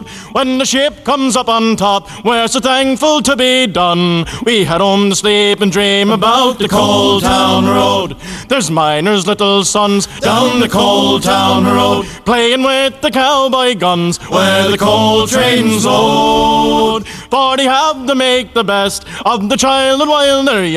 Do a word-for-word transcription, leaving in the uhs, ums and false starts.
When the ship comes up on top, we're so thankful to be done. We head home to sleep and dream about the Coal Town Road. There's miners' little sons down the Coal Town Road, playing with the cowboy guns where the coal trains load. For they have to make the best of the child and while they're young.